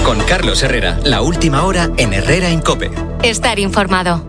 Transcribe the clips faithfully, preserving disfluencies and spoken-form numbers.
Con Carlos Herrera, la última hora en Herrera en COPE. Estar informado.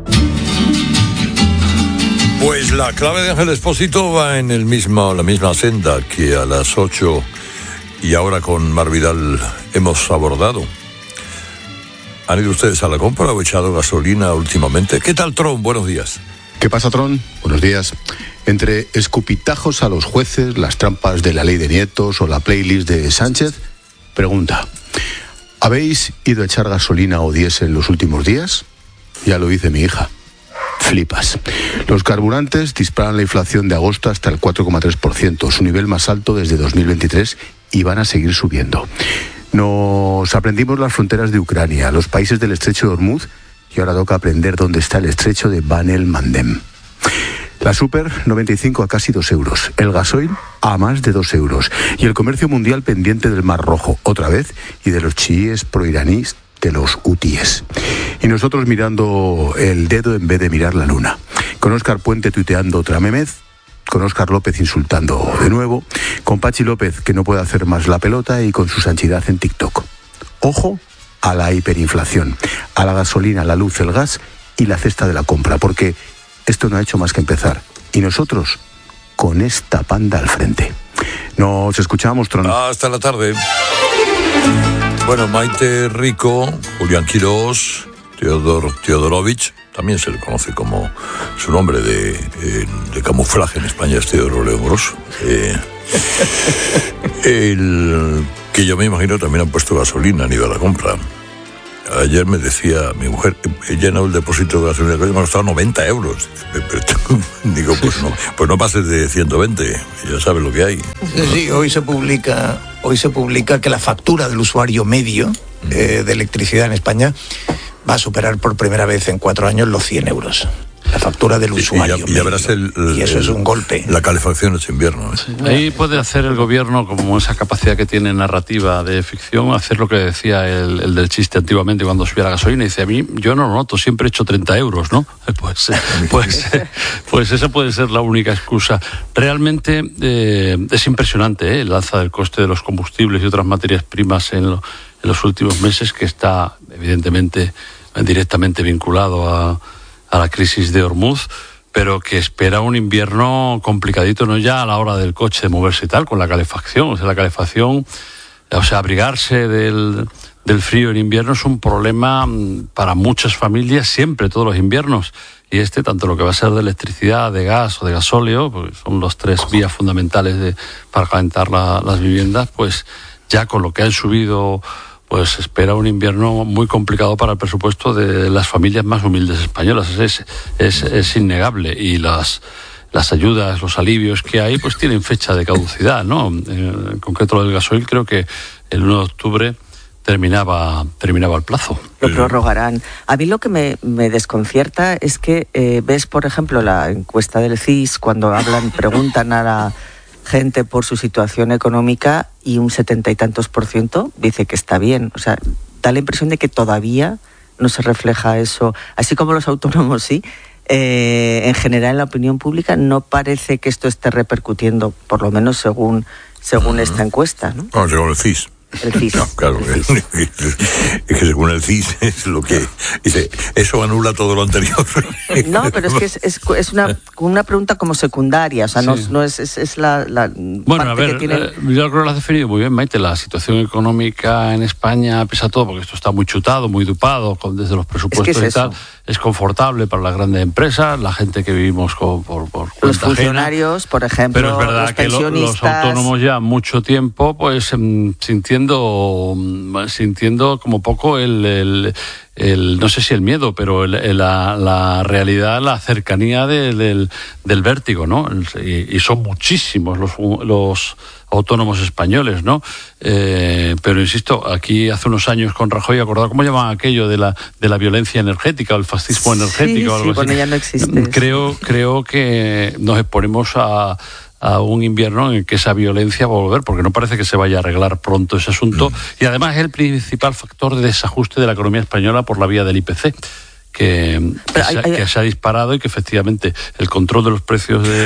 Pues la clave de Ángel Expósito va en el mismo, la misma senda que a las ocho y ahora con Mar Vidal hemos abordado. ¿Han ido ustedes a la compra o echado gasolina últimamente? ¿Qué tal, Tron? Buenos días. ¿Qué pasa, Tron? Buenos días. Entre escupitajos a los jueces, las trampas de la ley de nietos o la playlist de Sánchez, pregunta: ¿habéis ido a echar gasolina o diésel los últimos días? Ya lo dice mi hija. Flipas. Los carburantes disparan la inflación de agosto hasta el cuatro coma tres por ciento, su nivel más alto desde dos mil veintitrés, y van a seguir subiendo. Nos aprendimos las fronteras de Ucrania, los países del estrecho de Ormuz, y ahora toca aprender dónde está el estrecho de Bab el Mandeb. La Super noventa y cinco a casi dos euros, el gasoil a más de dos euros, y el comercio mundial pendiente del Mar Rojo, otra vvez, y de los chiíes proiraníes, de los hutíes. Y nosotros mirando el dedo en vez de mirar la luna. Con Óscar Puente tuiteando otra memez, con Óscar López insultando de nuevo, con Pachi López que no puede hacer más la pelota y con su sanchidad en TikTok. Ojo a la hiperinflación, a la gasolina, la luz, el gas y la cesta de la compra, porque esto no ha hecho más que empezar. Y nosotros con esta panda al frente. Nos escuchamos, Tron. Hasta la tarde. Bueno, Maite Rico, Julián Quirós, Teodor Teodorovich, también se le conoce como su nombre de, eh, de camuflaje en España es Teodoro León Grosso. Eh, el que yo me imagino también han puesto gasolina, han ido a la compra. Ayer me decía mi mujer, he llenado el depósito de gasolina, me ha costado noventa euros. Digo, pues no, pues no pases de ciento veinte, ya sabes lo que hay. Sí, hoy se publica, hoy se publica que la factura del usuario medio eh, de electricidad en España va a superar por primera vez en cuatro años los cien euros. La factura del usuario. Y ya, y ya verás el, el, y eso el, es un golpe. La calefacción es invierno. ¿eh? Sí, ahí puede hacer el gobierno, como esa capacidad que tiene narrativa de ficción, hacer lo que decía el, el del chiste antiguamente cuando subía la gasolina. Dice, a mí, yo no lo noto, siempre he hecho treinta euros, ¿no? Pues, pues, pues esa puede ser la única excusa. Realmente eh, es impresionante ¿eh? el alza del coste de los combustibles y otras materias primas en, lo, en los últimos meses, que está evidentemente directamente vinculado a a la crisis de Ormuz, pero que espera un invierno complicadito, no ya a la hora del coche de moverse y tal, con la calefacción. O sea, la calefacción, o sea, abrigarse del, del frío en invierno es un problema para muchas familias siempre, todos los inviernos. Y este, tanto lo que va a ser de electricidad, de gas o de gasóleo, pues son las tres vías fundamentales de, para calentar la, las viviendas, pues ya con lo que han subido, pues espera un invierno muy complicado para el presupuesto de las familias más humildes españolas. Es, es, es innegable. Y las, las ayudas, los alivios que hay, pues tienen fecha de caducidad, ¿no? En concreto, lo del gasoil, creo que el uno de octubre terminaba, terminaba el plazo. Lo prorrogarán. A mí lo que me, me desconcierta es que eh, ves, por ejemplo, la encuesta del C I S, cuando hablan, preguntan a la gente por su situación económica y un setenta y tantos por ciento dice que está bien. O sea, da la impresión de que todavía no se refleja eso. Así como los autónomos, sí. Eh, en general, en la opinión pública no parece que esto esté repercutiendo, por lo menos según, según uh-huh. esta encuesta, ¿no? No, según el C I S. El C I S. No, claro, el C I S. Es que según el C I S es lo que dice, eso anula todo lo anterior. No, pero es que es, es, es una, una pregunta como secundaria, o sea, sí. no, no es, es, es la, la bueno, parte a ver, que tiene... eh, yo creo que lo has definido muy bien, Maite. La situación económica en España, pese a todo, porque esto está muy chutado, muy dupado, con, desde los presupuestos es que es y tal, es confortable para las grandes empresas, la gente que vivimos con, por, por cuenta los funcionarios, ajena. Por ejemplo, pero es verdad los que pensionistas... lo, los autónomos ya mucho tiempo, pues sintiendo sintiendo como poco el, el, el no sé si el miedo, pero el, el, la, la realidad, la cercanía de, del, del vértigo, ¿no? Y, y son muchísimos los, los autónomos españoles, ¿no? Eh, pero insisto, aquí hace unos años con Rajoy, acordado cómo llamaban aquello de la de la violencia energética o el fascismo energético, sí, o algo sí, así. Bueno, ya no existe. Creo, creo que nos exponemos a a un invierno en el que esa violencia va a volver, porque no parece que se vaya a arreglar pronto ese asunto, mm. y además es el principal factor de desajuste de la economía española por la vía del I P C, que, que, hay, se, hay... que se ha disparado y que efectivamente el control de los precios de,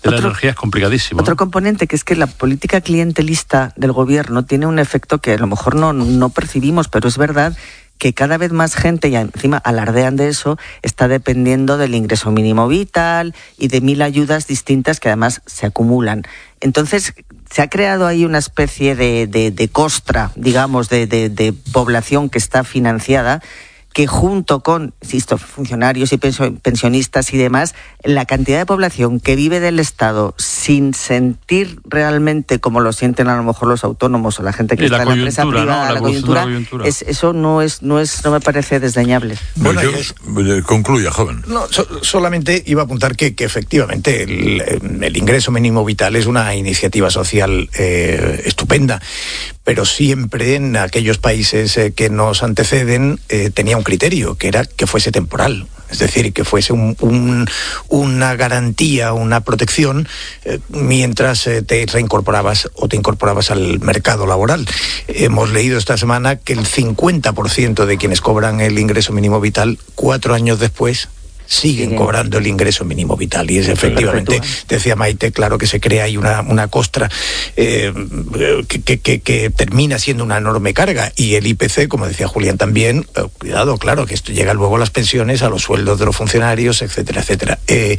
de la energía es complicadísimo. Otro ¿no? componente, que es que la política clientelista del gobierno tiene un efecto que a lo mejor no, no percibimos, pero es verdad que cada vez más gente, y encima alardean de eso, está dependiendo del ingreso mínimo vital y de mil ayudas distintas que además se acumulan. Entonces, se ha creado ahí una especie de, de, de costra, digamos, de, de, de población que está financiada, que junto con, insisto, funcionarios y pensionistas y demás, la cantidad de población que vive del Estado sin sentir realmente como lo sienten a lo mejor los autónomos o la gente que y está la en la empresa privada, ¿no? la, la coyuntura, la coyuntura. Es, eso no es, no es, no me parece desdeñable. Bueno, yo, es, concluya, joven. No, so, solamente iba a apuntar que, que efectivamente el, el ingreso mínimo vital es una iniciativa social eh, estupenda, pero siempre en aquellos países eh, que nos anteceden eh, tenía un criterio, que era que fuese temporal. Es decir, que fuese un, un, una garantía, una protección, eh, mientras eh, te reincorporabas o te incorporabas al mercado laboral. Hemos leído esta semana que el cincuenta por ciento de quienes cobran el ingreso mínimo vital, cuatro años después, siguen sí, cobrando el ingreso mínimo vital. Y es efectivamente, decía Maite, claro que se crea ahí una, una costra eh, que, que, que termina siendo una enorme carga. Y el I P C, como decía Julián también, eh, cuidado, claro, que esto llega luego a las pensiones, a los sueldos de los funcionarios, etcétera, etcétera. Eh,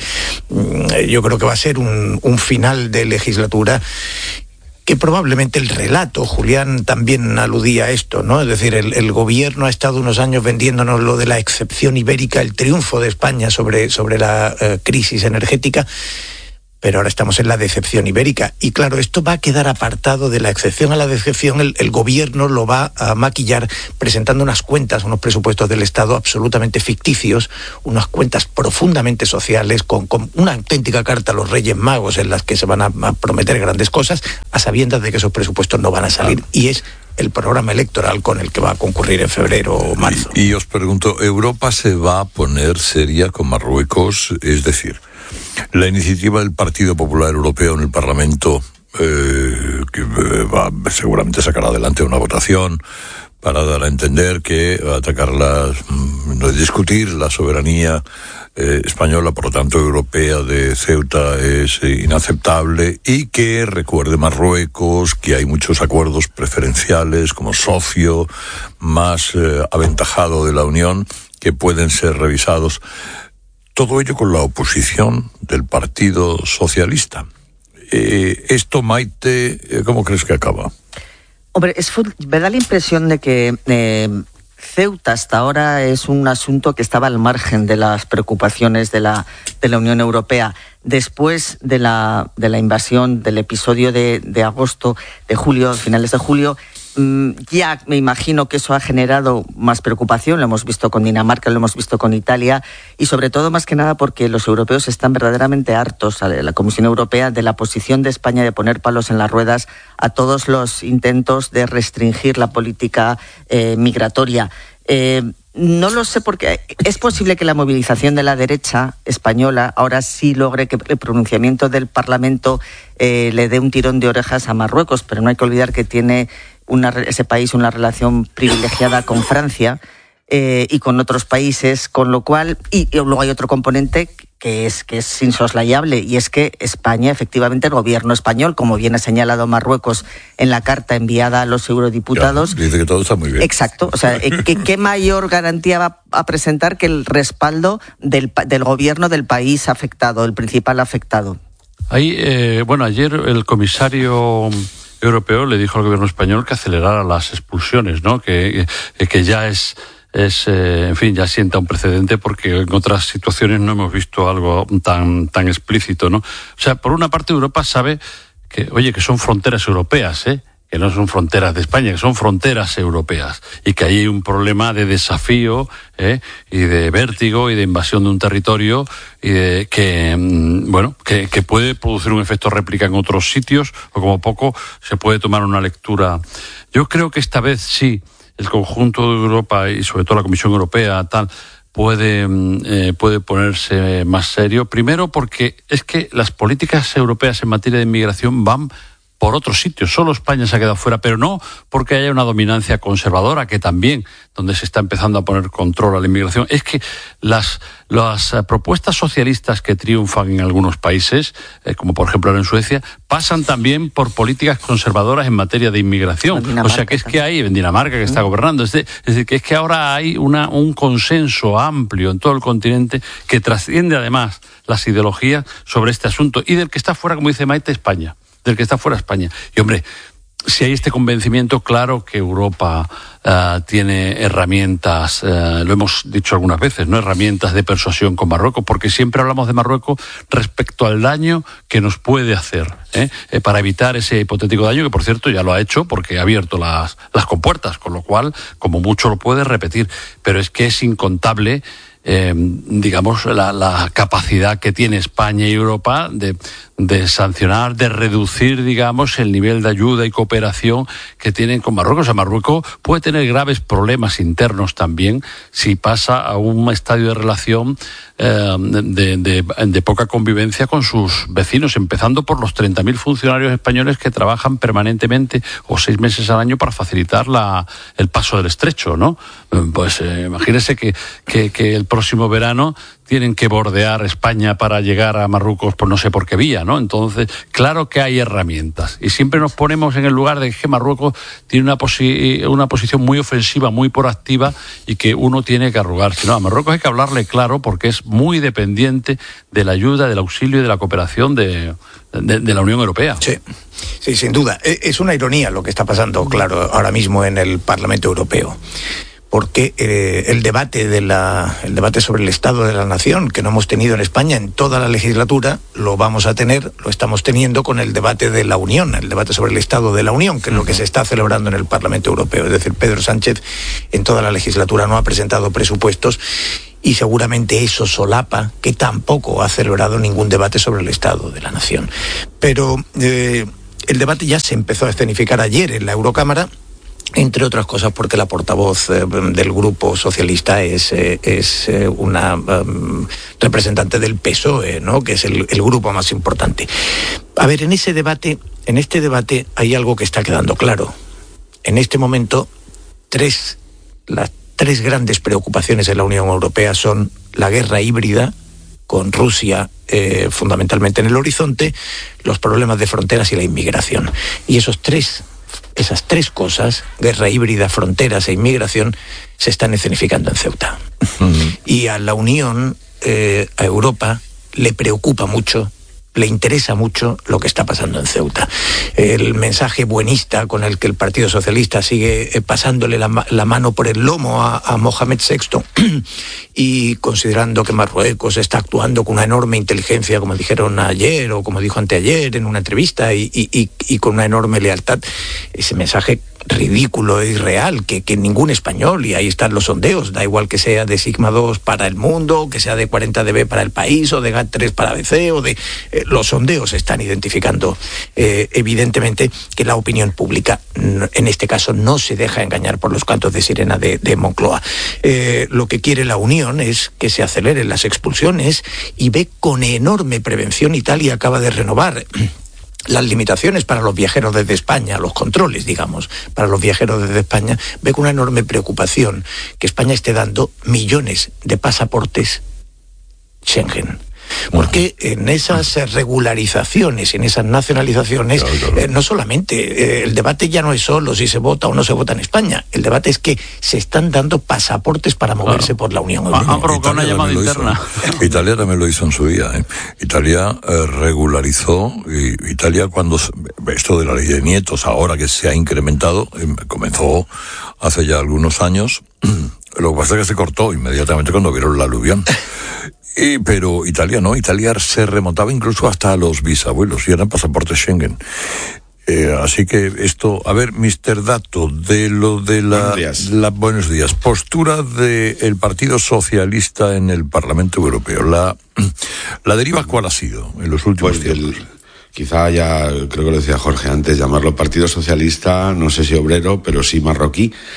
yo creo que va a ser un, un final de legislatura que probablemente el relato, Julián también aludía a esto, ¿no? Es decir, el, el gobierno ha estado unos años vendiéndonos lo de la excepción ibérica, el triunfo de España sobre, sobre la eh, crisis energética, pero ahora estamos en la decepción ibérica. Y claro, esto va a quedar apartado de la excepción a la decepción. El, el gobierno lo va a maquillar presentando unas cuentas, unos presupuestos del Estado absolutamente ficticios, unas cuentas profundamente sociales, con, con una auténtica carta a los Reyes Magos en las que se van a, a prometer grandes cosas, a sabiendas de que esos presupuestos no van a salir. Claro. Y es el programa electoral con el que va a concurrir en febrero o marzo. Y, y os pregunto, ¿Europa se va a poner seria con Marruecos? Es decir, la iniciativa del Partido Popular Europeo en el Parlamento, eh, que va, seguramente sacará adelante una votación para dar a entender que atacar la, no discutir la soberanía eh, española, por lo tanto europea, de Ceuta es eh, inaceptable, y que recuerde Marruecos que hay muchos acuerdos preferenciales como socio más eh, aventajado de la Unión que pueden ser revisados. Todo ello con la oposición del Partido Socialista. Eh, esto, Maite, ¿cómo crees que acaba? Hombre, es, me da la impresión de que eh, Ceuta hasta ahora es un asunto que estaba al margen de las preocupaciones de la, de la Unión Europea. Después de la, de la invasión, del episodio de, de agosto, de julio, finales de julio, ya me imagino que eso ha generado más preocupación. Lo hemos visto con Dinamarca, lo hemos visto con Italia, y sobre todo, más que nada, porque los europeos están verdaderamente hartos, a la Comisión Europea, de la posición de España de poner palos en las ruedas a todos los intentos de restringir la política eh, migratoria. Eh, no lo sé, porque es posible que la movilización de la derecha española ahora sí logre que el pronunciamiento del Parlamento eh, le dé un tirón de orejas a Marruecos, pero no hay que olvidar que tiene Una, ese país una relación privilegiada con Francia eh, y con otros países, con lo cual, y, y luego hay otro componente que es, que es insoslayable, y es que España, efectivamente, el gobierno español, como bien ha señalado Marruecos en la carta enviada a los eurodiputados, ya, dice que todo está muy bien. Exacto, o sea, ¿qué, qué mayor garantía va a presentar que el respaldo del, del gobierno del país afectado, el principal afectado? Ahí, eh, bueno, ayer el comisario europeo le dijo al gobierno español que acelerara las expulsiones, ¿no? Que, que ya es, es eh, en fin, ya sienta un precedente, porque en otras situaciones no hemos visto algo tan, tan explícito, ¿no? O sea, por una parte Europa sabe que, oye, que son fronteras europeas, ¿eh? Que no son fronteras de España, que son fronteras europeas, y que ahí hay un problema de desafío ¿eh? y de vértigo y de invasión de un territorio, y de que bueno que, que puede producir un efecto réplica en otros sitios, o como poco se puede tomar una lectura. Yo creo que esta vez sí, el conjunto de Europa y sobre todo la Comisión Europea tal puede eh, puede ponerse más serio. Primero porque es que las políticas europeas en materia de inmigración van por otros sitios. Solo España se ha quedado fuera, pero no porque haya una dominancia conservadora, que también, donde se está empezando a poner control a la inmigración. Es que las, las uh, propuestas socialistas que triunfan en algunos países, eh, como por ejemplo en Suecia, pasan también por políticas conservadoras en materia de inmigración. O sea que es que hay, en Dinamarca, que está gobernando, es, de, es decir, que es que ahora hay una, un consenso amplio en todo el continente que trasciende además las ideologías sobre este asunto, y del que está fuera, como dice Maite, España. del que está fuera España. Y hombre, si hay este convencimiento, claro que Europa uh, tiene herramientas, uh, lo hemos dicho algunas veces, ¿no? Herramientas de persuasión con Marruecos, porque siempre hablamos de Marruecos respecto al daño que nos puede hacer, ¿eh? Eh, para evitar ese hipotético daño, que por cierto ya lo ha hecho porque ha abierto las, las compuertas, con lo cual, como mucho lo puede repetir. Pero es que es incontable, Eh, digamos, la, la capacidad que tiene España y Europa de, de sancionar, de reducir, digamos, el nivel de ayuda y cooperación que tienen con Marruecos. O sea, Marruecos puede tener graves problemas internos también si pasa a un estadio de relación eh, de, de, de poca convivencia con sus vecinos, empezando por los treinta mil funcionarios españoles que trabajan permanentemente o seis meses al año para facilitar la, el paso del estrecho, ¿no? Pues eh, imagínese que, que, que el próximo verano tienen que bordear España para llegar a Marruecos por no sé por qué vía, ¿no? Entonces, claro que hay herramientas. Y siempre nos ponemos en el lugar de que Marruecos tiene una, posi- una posición muy ofensiva, muy proactiva, y que uno tiene que arrugarse. No, a Marruecos hay que hablarle claro, porque es muy dependiente de la ayuda, del auxilio y de la cooperación de, de, de la Unión Europea. Sí, sí, sin duda. Es una ironía lo que está pasando, claro, ahora mismo en el Parlamento Europeo. Porque eh, el debate de la, el debate sobre el Estado de la Nación, que no hemos tenido en España en toda la legislatura, lo vamos a tener, lo estamos teniendo con el debate de la Unión, el debate sobre el Estado de la Unión, que es lo que se está celebrando en el Parlamento Europeo. Es decir, Pedro Sánchez en toda la legislatura no ha presentado presupuestos, y seguramente eso solapa que tampoco ha celebrado ningún debate sobre el Estado de la Nación. Pero eh, el debate ya se empezó a escenificar ayer en la Eurocámara, entre otras cosas porque la portavoz eh, del Grupo Socialista es, eh, es eh, una um, representante del P S O E, ¿no? Que es el, el grupo más importante. A ver, en ese debate, en este debate hay algo que está quedando claro. En este momento, tres, las tres grandes preocupaciones en la Unión Europea son la guerra híbrida, con Rusia eh, fundamentalmente en el horizonte, los problemas de fronteras y la inmigración. Y esos tres Esas tres cosas, guerra híbrida, fronteras e inmigración, se están escenificando en Ceuta. Uh-huh. Y a la Unión, eh, a Europa, le preocupa mucho, le interesa mucho lo que está pasando en Ceuta. El mensaje buenista con el que el Partido Socialista sigue eh, pasándole la, la mano por el lomo a, a Mohamed sexto y considerando que Marruecos está actuando con una enorme inteligencia, como dijeron ayer o como dijo anteayer en una entrevista, y, y, y, y con una enorme lealtad, ese mensaje ridículo e irreal que, que ningún español, y ahí están los sondeos, da igual que sea de Sigma dos para El Mundo, que sea de cuarenta D B para El País o de G A T tres para B C, o de eh, los sondeos están identificando eh, evidentemente que la opinión pública en este caso no se deja engañar por los cantos de sirena de, de Moncloa. Eh, lo que quiere la Unión es que se aceleren las expulsiones, y ve con enorme prevención. Italia acaba de renovar las limitaciones para los viajeros desde España, los controles, digamos, para los viajeros desde España. Ve con una enorme preocupación que España esté dando millones de pasaportes Schengen. Porque en esas regularizaciones, en esas nacionalizaciones, claro, claro. Eh, no solamente, eh, el debate ya no es solo si se vota o no se vota en España, el debate es que se están dando pasaportes para moverse claro. por la Unión Europea. Han provocado una llamada interna. Hizo, Italia también lo hizo en su día. ¿eh? Italia eh, regularizó, y Italia cuando, esto de la ley de nietos, ahora que se ha incrementado, eh, comenzó hace ya algunos años, lo que pasa es que se cortó inmediatamente cuando vieron la aluvión. Y, pero Italia no, Italia se remontaba incluso hasta a los bisabuelos y eran pasaportes Schengen. Eh, así que esto, a ver, mister Dato, de lo de la, buenos días, la, buenos días. postura del Partido Socialista en el Parlamento Europeo. La, la deriva, ¿cuál ha sido en los últimos pues tiempos? El, quizá ya, creo que lo decía Jorge antes, llamarlo Partido Socialista, no sé si obrero, pero sí marroquí,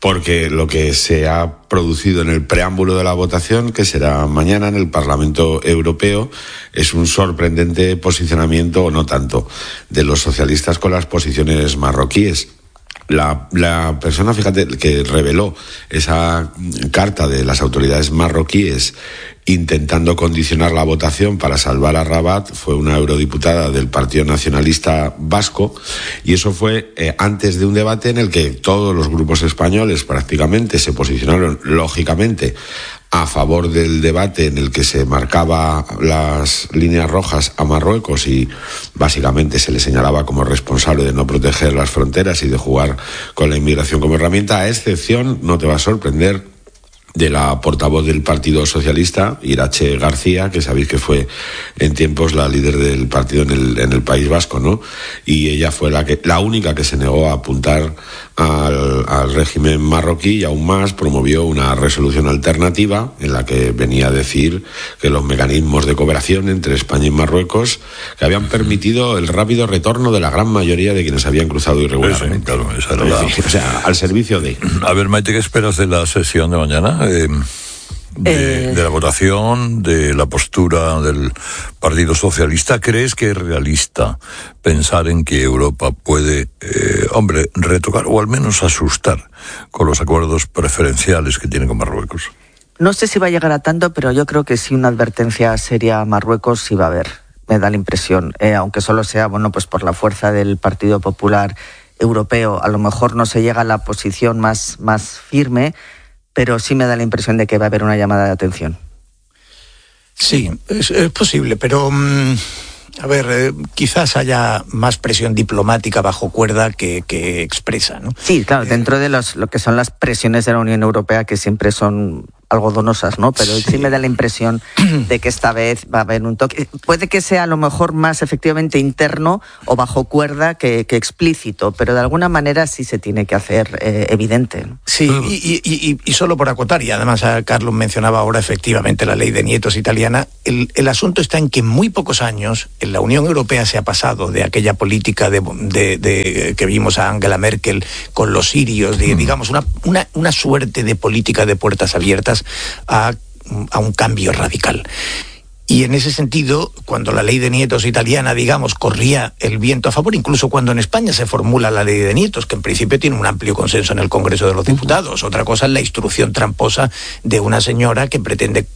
porque lo que se ha producido en el preámbulo de la votación, que será mañana en el Parlamento Europeo, es un sorprendente posicionamiento, o no tanto, de los socialistas con las posiciones marroquíes. La, la persona, fíjate, que reveló esa carta de las autoridades marroquíes intentando condicionar la votación para salvar a Rabat fue una eurodiputada del Partido Nacionalista Vasco, y eso fue eh, antes de un debate en el que todos los grupos españoles prácticamente se posicionaron lógicamente a favor del debate en el que se marcaba las líneas rojas a Marruecos y básicamente se le señalaba como responsable de no proteger las fronteras y de jugar con la inmigración como herramienta, a excepción, no te va a sorprender, de la portavoz del Partido Socialista, Irache García, que sabéis que fue en tiempos la líder del partido en el, en el País Vasco, ¿no? Y ella fue la que, la única que se negó a apuntar al, al régimen marroquí, y aún más promovió una resolución alternativa en la que venía a decir que los mecanismos de cooperación entre España y Marruecos que habían permitido el rápido retorno de la gran mayoría de quienes habían cruzado irregularmente. Sí, claro, esa era la... O sea, al servicio de... A ver, Maite, ¿qué esperas de la sesión de mañana? Eh, de, eh... de la votación, de la postura del Partido Socialista. ¿Crees que es realista pensar en que Europa puede, eh, hombre, retocar o al menos asustar con los acuerdos preferenciales que tiene con Marruecos? No sé si va a llegar a tanto, pero yo creo que sí una advertencia seria a Marruecos sí va a haber, me da la impresión, eh, aunque solo sea, bueno, pues por la fuerza del Partido Popular Europeo, a lo mejor no se llega a la posición más, más firme, pero sí me da la impresión de que va a haber una llamada de atención. Sí, es, es posible, pero mmm, a ver, eh, quizás haya más presión diplomática bajo cuerda que, que expresa, ¿no? Sí, claro, dentro de los, lo que son las presiones de la Unión Europea, que siempre son algodonosas, ¿no? Pero sí. sí me da la impresión de que esta vez va a haber un toque. Puede que sea a lo mejor más efectivamente interno o bajo cuerda que, que explícito, pero de alguna manera sí se tiene que hacer eh, evidente, ¿no? Sí, y, y, y, y solo por acotar, y además a Carlos mencionaba ahora efectivamente la ley de nietos italiana, el, el asunto está en que en muy pocos años en la Unión Europea se ha pasado de aquella política de, de, de que vimos a Angela Merkel con los sirios, de, digamos, una, una, una suerte de política de puertas abiertas A, a un cambio radical. Y en ese sentido, cuando la ley de nietos italiana, digamos, corría el viento a favor, incluso cuando en España se formula la ley de nietos, que en principio tiene un amplio consenso en el Congreso de los Diputados, otra cosa es la instrucción tramposa de una señora que pretende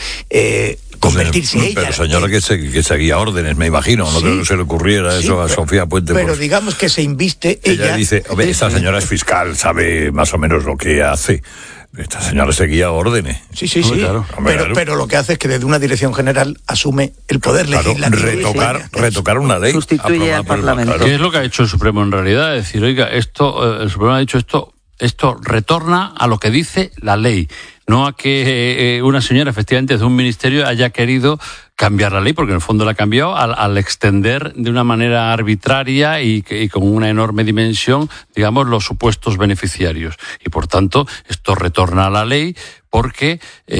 eh, convertirse pero, ella. Pero señora que, se, que seguía órdenes, me imagino, sí, no creo que se le ocurriera sí, eso a pero, Sofía Puente. Pero por... digamos que se inviste ella... Ella dice, hombre, esta señora es fiscal, sabe más o menos lo que hace. Esta señora seguía órdenes. Sí, sí, sí. Claro, pero, claro. pero lo que hace es que desde una dirección general asume el poder claro, legislativo. Retocar, retocar una ley. Sustituye al Parlamento. Claro. ¿Qué es lo que ha hecho el Supremo en realidad? Es decir, oiga, esto, el Supremo ha dicho esto, esto retorna a lo que dice la ley, no a que eh, una señora efectivamente de un ministerio haya querido cambiar la ley, porque en el fondo la ha cambiado al, al extender de una manera arbitraria y, y con una enorme dimensión, digamos, los supuestos beneficiarios. Y por tanto, esto retorna a la ley porque,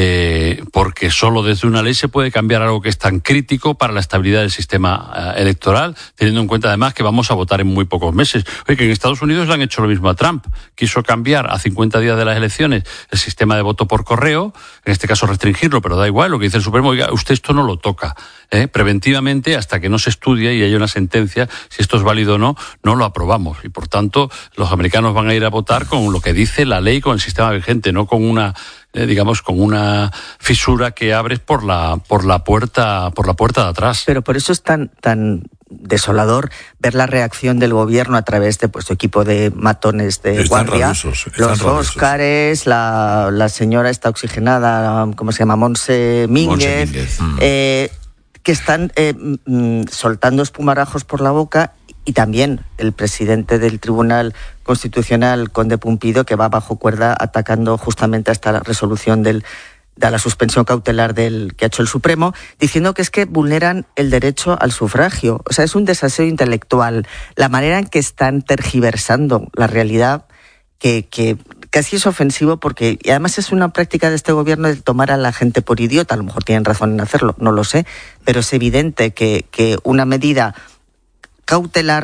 eh, porque solo desde una ley se puede cambiar algo que es tan crítico para la estabilidad del sistema eh, electoral, teniendo en cuenta además que vamos a votar en muy pocos meses. Oye, que en Estados Unidos le han hecho lo mismo a Trump. Quiso cambiar a cincuenta días de las elecciones el sistema de voto por correo, en este caso restringirlo, pero da igual, lo que dice el Supremo, oiga, usted esto no lo toca. ¿eh? Preventivamente, hasta que no se estudie y haya una sentencia, si esto es válido o no, no lo aprobamos. Y por tanto, los americanos van a ir a votar con lo que dice la ley, con el sistema vigente, no con una... Eh, digamos, con una fisura que abres por la por la puerta por la puerta de atrás. Pero por eso es tan tan desolador ver la reacción del gobierno a través de pues su equipo de matones de están guardia, rabiosos, los Óscares, la, la señora está oxigenada, ¿cómo se llama? Monse Mínguez, Monse Mínguez. Eh, que están eh, mm, soltando espumarajos por la boca. Y también el presidente del Tribunal Constitucional, Conde Pumpido, que va bajo cuerda atacando justamente a esta resolución del, de la suspensión cautelar del que ha hecho el Supremo, diciendo que es que vulneran el derecho al sufragio. O sea, es un desaseo intelectual. La manera en que están tergiversando la realidad, que, que casi es ofensivo, porque y además es una práctica de este gobierno de tomar a la gente por idiota. A lo mejor tienen razón en hacerlo, no lo sé, pero es evidente que, que una medida cautelar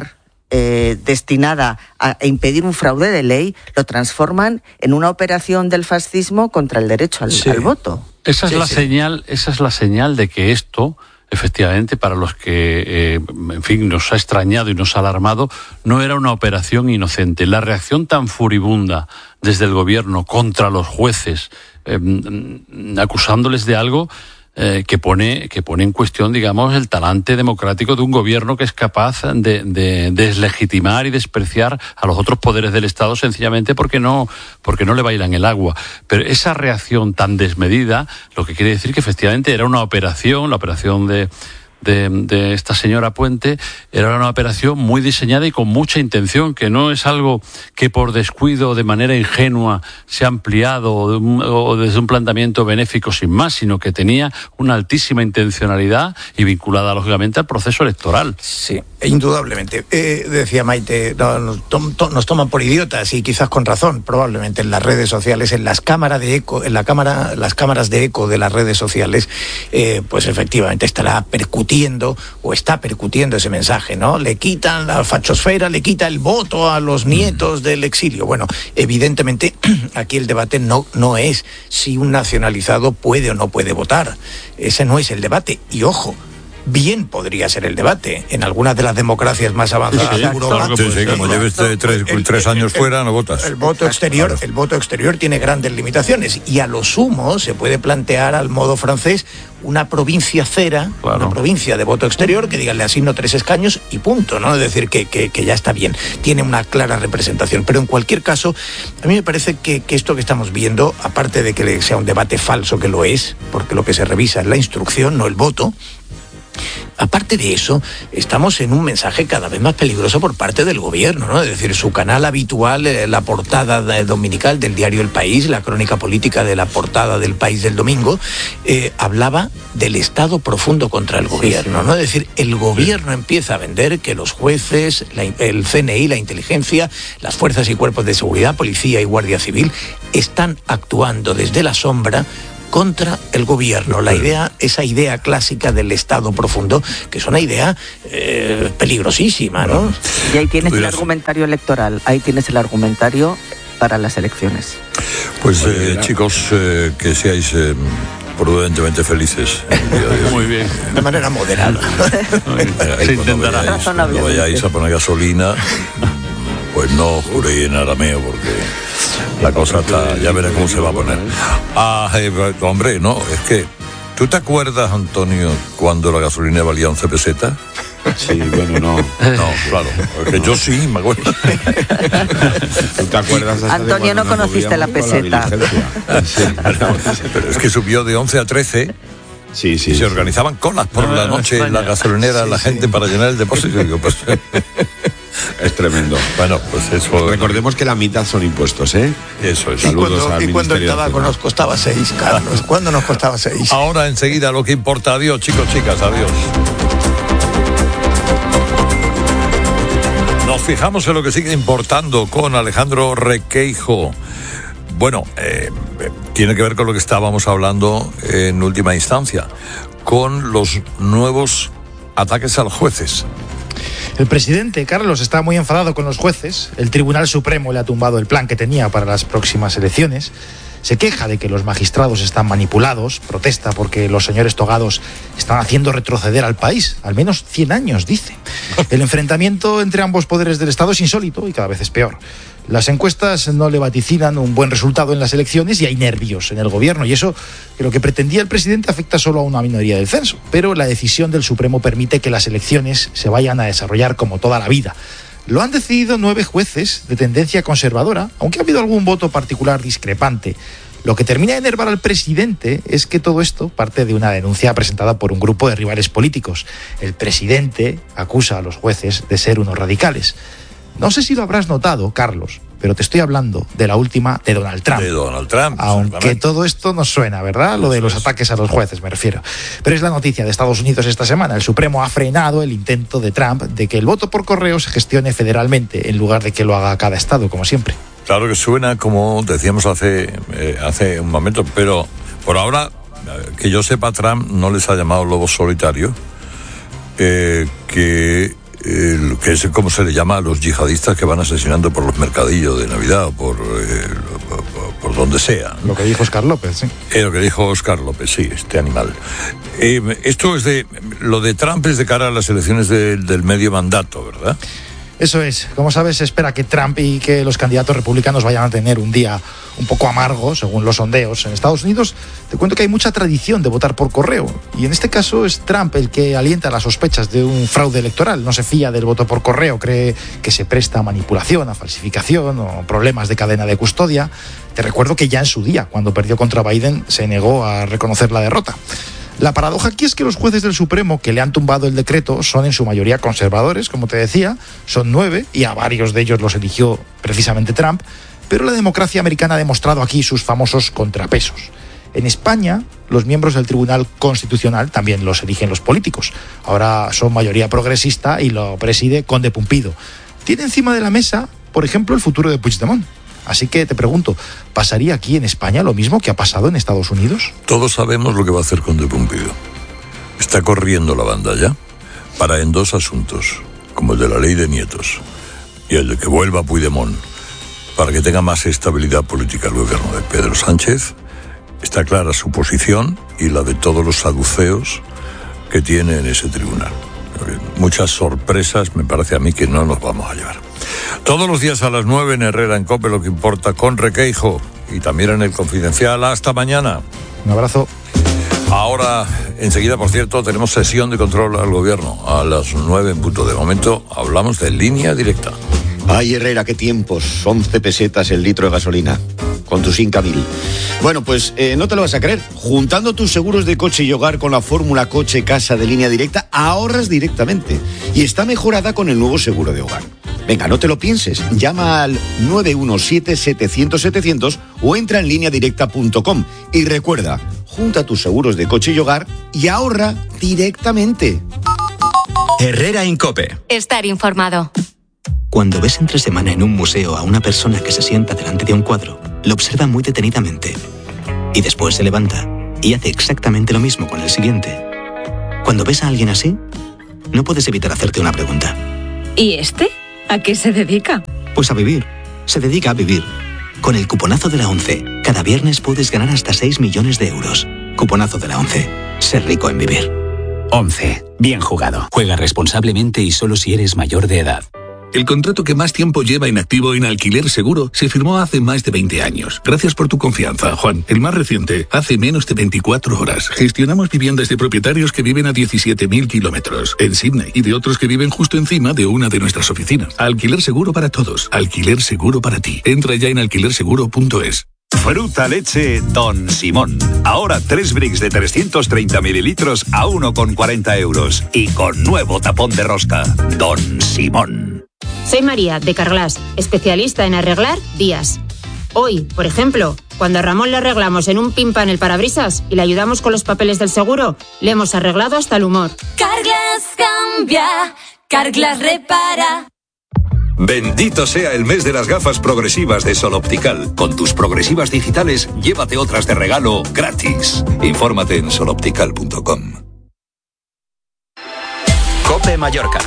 eh, destinada a impedir un fraude de ley, lo transforman en una operación del fascismo contra el derecho al, sí. al voto. Esa es sí, la sí. señal, esa es la señal de que esto, efectivamente, para los que, eh, en fin, nos ha extrañado y nos ha alarmado, no era una operación inocente. La reacción tan furibunda desde el gobierno contra los jueces, eh, acusándoles de algo eh, que pone que pone en cuestión, digamos, el talante democrático de un gobierno que es capaz de, de, de deslegitimar y despreciar a los otros poderes del Estado sencillamente porque no porque no le bailan el agua. Pero esa reacción tan desmedida, lo que quiere decir que efectivamente era una operación, la operación de De, de esta señora Puente, era una operación muy diseñada y con mucha intención, que no es algo que por descuido, de manera ingenua, se ha ampliado o, de un, o desde un planteamiento benéfico sin más, sino que tenía una altísima intencionalidad y vinculada, lógicamente, al proceso electoral. Sí, indudablemente. Eh, decía Maite, no, nos, to, to, nos toman por idiotas y quizás con razón, probablemente en las redes sociales, en las cámaras de eco, en la cámara, las cámaras de eco de las redes sociales, eh, pues efectivamente estará percutiendo o está percutiendo ese mensaje, ¿no? Le quitan la fachosfera, le quita el voto a los nietos del exilio. Bueno, evidentemente aquí el debate no, no es si un nacionalizado puede o no puede votar. Ese no es el debate. Y ojo, bien podría ser el debate. En algunas de las democracias más avanzadas sí, de Europa. Claro que sí, sí, como lleves tres, tres, el, tres años el, fuera, no votas. El voto exterior, claro. el voto exterior tiene grandes limitaciones y a lo sumo se puede plantear al modo francés una provincia cera, claro. una provincia de voto exterior que digan le asigno tres escaños y punto, ¿no? Es decir, que, que, que ya está bien, tiene una clara representación. Pero en cualquier caso, a mí me parece que, que esto que estamos viendo, aparte de que sea un debate falso, que lo es, porque lo que se revisa es la instrucción, no el voto. Aparte de eso, estamos en un mensaje cada vez más peligroso por parte del gobierno, ¿no? Es decir, su canal habitual, eh, la portada de, dominical del diario El País, la crónica política de la portada del País del domingo, eh, hablaba del Estado profundo contra el gobierno, ¿no? Es decir, el gobierno empieza a vender que los jueces, la, el C N I, la inteligencia, las fuerzas y cuerpos de seguridad, policía y guardia civil, están actuando desde la sombra contra el gobierno. La idea, esa idea clásica del Estado profundo, que es una idea eh, peligrosísima, ¿no? Y ahí tienes el argumentario electoral, ahí tienes el argumentario para las elecciones. Pues eh, chicos, eh, que seáis eh, prudentemente felices. Muy bien. De manera moderada. Se intentará. Vayáis, cuando vayáis a poner gasolina, pues no juréis en arameo porque la cosa está, ya veré cómo se va a poner. Ah, eh, hombre, no, es que, ¿tú te acuerdas, Antonio, cuando la gasolina valía once pesetas? Sí, bueno, no. No, claro, porque yo sí, me acuerdo. ¿Tú te acuerdas? Antonio, no conociste la peseta. La sí. Pero es que subió de once a trece. Sí, sí. Y se sí. organizaban colas por No, la no, noche en la España. gasolinera, Sí, la sí. gente para llenar el depósito. Digo, pues, Es tremendo. bueno, pues eso. Recordemos que la mitad son impuestos, ¿eh? Eso es. Y Saludos cuando, al y cuando el Ministerio de tabaco Hacienda. nos costaba seis, Carlos. ¿Cuándo nos costaba seis? Ahora enseguida lo que importa. Adiós, chicos, chicas, adiós. Nos fijamos en lo que sigue importando con Alejandro Requeijo. Bueno, eh, tiene que ver con lo que estábamos hablando en última instancia, con los nuevos ataques a los jueces. El presidente, Carlos, está muy enfadado con los jueces. El Tribunal Supremo le ha tumbado el plan que tenía para las próximas elecciones. Se queja de que los magistrados están manipulados, protesta porque los señores togados están haciendo retroceder al país, al menos cien años, dice. El enfrentamiento entre ambos poderes del Estado es insólito y cada vez es peor. Las encuestas no le vaticinan un buen resultado en las elecciones y hay nervios en el gobierno. Y eso, que lo que pretendía el presidente afecta solo a una minoría del censo. Pero la decisión del Supremo permite que las elecciones se vayan a desarrollar como toda la vida. Lo han decidido nueve jueces de tendencia conservadora, aunque ha habido algún voto particular discrepante. Lo que termina de enervar al presidente es que todo esto parte de una denuncia presentada por un grupo de rivales políticos. El presidente acusa a los jueces de ser unos radicales. No sé si lo habrás notado, Carlos, pero te estoy hablando de la última de Donald Trump. De Donald Trump. Aunque todo esto nos suena, ¿verdad? Lo de los ataques a los jueces, me refiero. Pero es la noticia de Estados Unidos esta semana. El Supremo ha frenado el intento de Trump de que el voto por correo se gestione federalmente en lugar de que lo haga cada estado, como siempre. Claro que suena como decíamos hace, eh, hace un momento, pero por ahora, que yo sepa, Trump no les ha llamado lobos solitarios, eh, que el, que es como se le llama a los yihadistas que van asesinando por los mercadillos de Navidad o por, eh, por, por donde sea. Lo que dijo Óscar López, sí. Eh, lo que dijo Óscar López, sí, este animal. Eh, esto es de... Lo de Trump es de cara a las elecciones de, del medio mandato, ¿verdad? Eso es. Como sabes, se espera que Trump y que los candidatos republicanos vayan a tener un día un poco amargo, según los sondeos. En Estados Unidos, te cuento que hay mucha tradición de votar por correo. Y en este caso es Trump el que alienta las sospechas de un fraude electoral. No se fía del voto por correo, cree que se presta a manipulación, a falsificación o problemas de cadena de custodia. Te recuerdo que ya en su día, cuando perdió contra Biden, se negó a reconocer la derrota. La paradoja aquí es que los jueces del Supremo que le han tumbado el decreto son en su mayoría conservadores, como te decía, son nueve, y a varios de ellos los eligió precisamente Trump, pero la democracia americana ha demostrado aquí sus famosos contrapesos. En España, los miembros del Tribunal Constitucional también los eligen los políticos. Ahora son mayoría progresista y lo preside Conde Pumpido. Tiene encima de la mesa, por ejemplo, el futuro de Puigdemont. Así que te pregunto, ¿pasaría aquí en España lo mismo que ha pasado en Estados Unidos? Todos sabemos lo que va a hacer Conde Pumpido. Está corriendo la banda ya para en dos asuntos, como el de la ley de nietos y el de que vuelva Puigdemont, para que tenga más estabilidad política el gobierno de Pedro Sánchez. Está clara su posición y la de todos los saduceos que tiene en ese tribunal. Muchas sorpresas me parece a mí que no nos vamos a llevar. Todos los días a las nueve en Herrera en COPE, Lo que importa, con Requeijo, y también en El Confidencial. Hasta mañana. Un abrazo. Ahora, enseguida, por cierto, tenemos sesión de control al gobierno a las nueve en punto. De momento hablamos de Línea Directa. Ay, Herrera, qué tiempos. once pesetas el litro de gasolina, con tus Inca mil. Bueno, pues eh, no te lo vas a creer. Juntando tus seguros de coche y hogar con la fórmula Coche Casa de Línea Directa, ahorras directamente. Y está mejorada con el nuevo seguro de hogar. Venga, no te lo pienses. Llama al nueve uno siete, setecientos, setecientos o entra en línea directa punto com. Y recuerda, junta tus seguros de coche y hogar y ahorra directamente. Herrera en COPE. Estar informado. Cuando ves entre semana en un museo a una persona que se sienta delante de un cuadro, lo observa muy detenidamente y después se levanta y hace exactamente lo mismo con el siguiente. Cuando ves a alguien así, no puedes evitar hacerte una pregunta. ¿Y este? ¿A qué se dedica? Pues a vivir. Se dedica a vivir. Con el cuponazo de la ONCE, cada viernes puedes ganar hasta seis millones de euros. Cuponazo de la ONCE. Ser rico en vivir. ONCE. Bien jugado. Juega responsablemente y solo si eres mayor de edad. El contrato que más tiempo lleva inactivo en Alquiler Seguro se firmó hace más de veinte años. Gracias por tu confianza, Juan. El más reciente, hace menos de veinticuatro horas. Gestionamos viviendas de propietarios que viven a diecisiete mil kilómetros en Sydney y de otros que viven justo encima de una de nuestras oficinas. Alquiler Seguro para todos. Alquiler Seguro para ti. Entra ya en alquiler seguro punto es. Fruta leche Don Simón. Ahora tres bricks de trescientos treinta mililitros a uno con cuarenta euros. Y con nuevo tapón de rosca. Don Simón. Soy María, de Carglass, especialista en arreglar días. Hoy, por ejemplo, cuando a Ramón le arreglamos en un pimpan el parabrisas y le ayudamos con los papeles del seguro, le hemos arreglado hasta el humor. Carglass cambia, Carglass repara. Bendito sea el mes de las gafas progresivas de Sol Optical. Con tus progresivas digitales, llévate otras de regalo gratis. Infórmate en sol optical punto com. COPE Mallorca.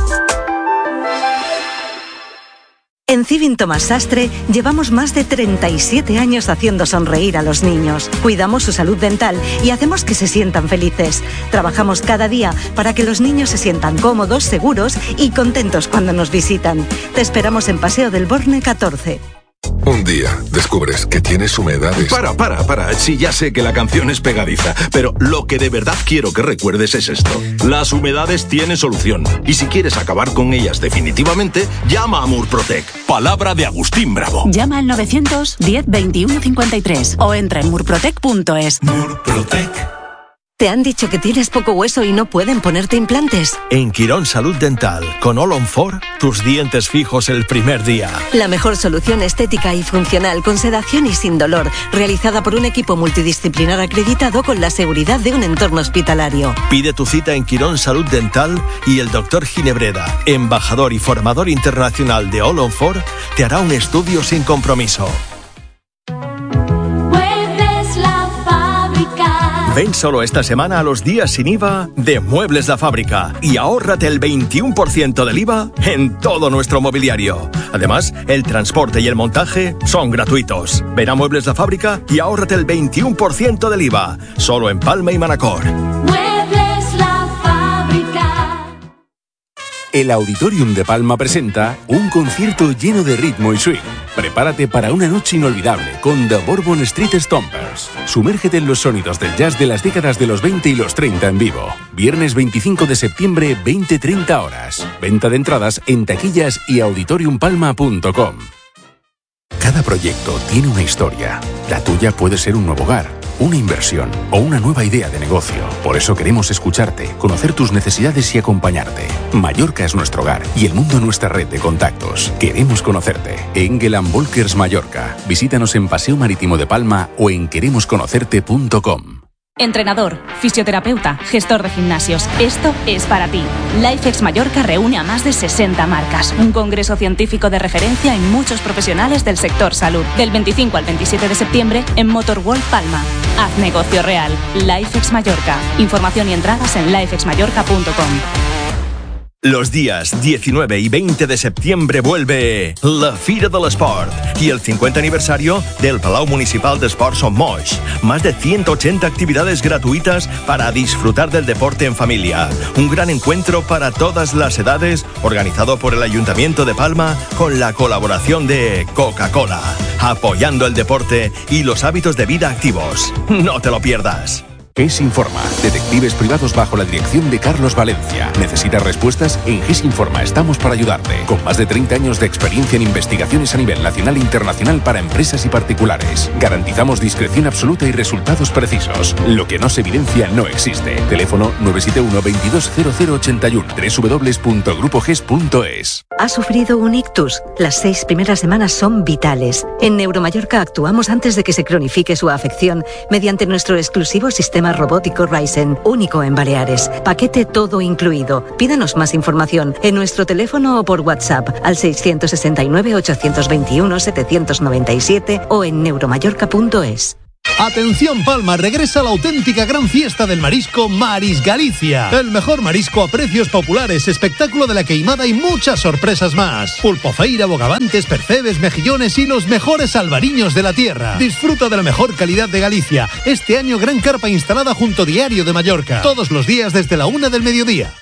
En Civin Tomás Sastre llevamos más de treinta y siete años haciendo sonreír a los niños. Cuidamos su salud dental y hacemos que se sientan felices. Trabajamos cada día para que los niños se sientan cómodos, seguros y contentos cuando nos visitan. Te esperamos en Paseo del Borne catorce. Un día descubres que tienes humedades. Para, para, para. Sí, ya sé que la canción es pegadiza, pero lo que de verdad quiero que recuerdes es esto. Las humedades tienen solución. Y si quieres acabar con ellas definitivamente, llama a Murprotec. Palabra de Agustín Bravo. Llama al novecientos diez veintiuno cincuenta y tres o entra en murprotec punto es. Murprotec. ¿Te han dicho que tienes poco hueso y no pueden ponerte implantes? En Quirón Salud Dental, con All on Four, tus dientes fijos el primer día. La mejor solución estética y funcional con sedación y sin dolor, realizada por un equipo multidisciplinar acreditado con la seguridad de un entorno hospitalario. Pide tu cita en Quirón Salud Dental y el doctor Ginebreda, embajador y formador internacional de All on Four, te hará un estudio sin compromiso. Ven solo esta semana a los días sin I V A de Muebles La Fábrica y ahórrate el veintiuno por ciento del I V A en todo nuestro mobiliario. Además, el transporte y el montaje son gratuitos. Ven a Muebles La Fábrica y ahórrate el veintiuno por ciento del I V A, solo en Palma y Manacor. Muebles La Fábrica. El Auditorium de Palma presenta un concierto lleno de ritmo y swing. Prepárate para una noche inolvidable con The Bourbon Street Stompers. Sumérgete en los sonidos del jazz de las décadas de los veinte y los treinta en vivo. Viernes veinticinco de septiembre, veinte treinta horas. Venta de entradas en taquillas y auditorium palma punto com. Cada proyecto tiene una historia. La tuya puede ser un nuevo hogar, una inversión o una nueva idea de negocio. Por eso queremos escucharte, conocer tus necesidades y acompañarte. Mallorca es nuestro hogar y el mundo nuestra red de contactos. Queremos conocerte. Engel and Volkers Mallorca. Visítanos en Paseo Marítimo de Palma o en queremos conocerte punto com. Entrenador, fisioterapeuta, gestor de gimnasios. Esto es para ti. LifeX Mallorca reúne a más de sesenta marcas. Un congreso científico de referencia en muchos profesionales del sector salud. Del veinticinco al veintisiete de septiembre en Motorworld Palma. Haz negocio real. LifeX Mallorca. Información y entradas en lifex mallorca punto com. Los días diecinueve y veinte de septiembre vuelve la Fira de l'Esport y el cincuenta aniversario del Palau Municipal d'Esports Son Moix. Más de ciento ochenta actividades gratuitas para disfrutar del deporte en familia. Un gran encuentro para todas las edades, organizado por el Ayuntamiento de Palma con la colaboración de Coca-Cola, apoyando el deporte y los hábitos de vida activos. No te lo pierdas. GES Informa, detectives privados bajo la dirección de Carlos Valencia. ¿Necesitas respuestas? En GES Informa estamos para ayudarte. Con más de treinta años de experiencia en investigaciones a nivel nacional e internacional para empresas y particulares. Garantizamos discreción absoluta y resultados precisos. Lo que no se evidencia no existe. Teléfono nueve siete uno, veintidós cero cero ochenta y uno, doble u doble u doble u punto grupo ges punto es. ¿Ha sufrido un ictus? Las seis primeras semanas son vitales. En Neuromallorca actuamos antes de que se cronifique su afección mediante nuestro exclusivo sistema robótico Ryzen, único en Baleares. Paquete todo incluido. Pídanos más información en nuestro teléfono o por WhatsApp al seiscientos sesenta y nueve, ochocientos veintiuno, setecientos noventa y siete o en neuromallorca punto es. Atención Palma, regresa la auténtica gran fiesta del marisco Maris Galicia. El mejor marisco a precios populares, espectáculo de la queimada y muchas sorpresas más. Pulpofeira, bogavantes, percebes, mejillones y los mejores albariños de la tierra. Disfruta de la mejor calidad de Galicia. Este año gran carpa instalada junto Diario de Mallorca. Todos los días desde la una del mediodía.